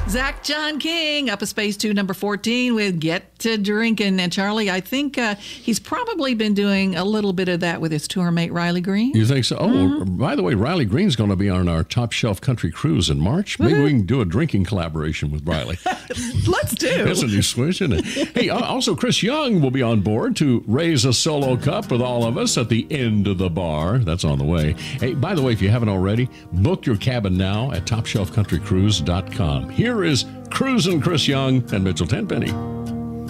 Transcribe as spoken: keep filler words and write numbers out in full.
Zach John King, up a space two, number fourteen with Get to Drinking. And Charlie, I think uh, he's probably been doing a little bit of that with his tour mate, Riley Green. You think so? Oh, Mm-hmm. by the way, Riley Green's going to be on our Top Shelf Country Cruise in March. Maybe we can do a drinking collaboration with Riley. Let's do. That's a new switch, isn't it? Hey, uh, also Chris Young will be on board to raise a solo cup with all of us at the end of the bar. That's on the way. Hey, by the way, if you haven't already, book your cabin now at top shelf country cruise dot com. Here is Cruisin' Chris Young and Mitchell Tenpenny.